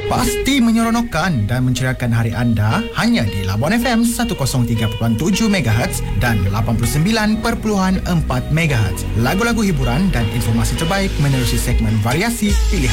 Pasti menyeronokkan dan menceriakan hari anda hanya di Labuan FM 103.7 MHz dan 89.4 MHz. Lagu-lagu hiburan dan informasi terbaik menerusi segmen variasi pilihan